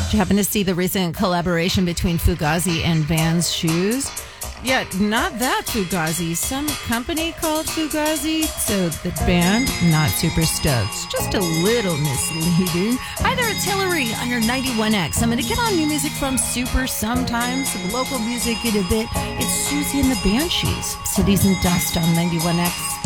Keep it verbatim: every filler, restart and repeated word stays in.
Did you happen to see the recent collaboration between Fugazi and Vans shoes? Yeah, not that Fugazi. Some company called Fugazi. So the band, not super stoked. Just a little misleading. Hi there, it's Hillary on your ninety-one X. I'm going to get on new music from Super sometimes, some local music in a bit. It's Susie and the Banshees, Cities and Dust on ninety-one X.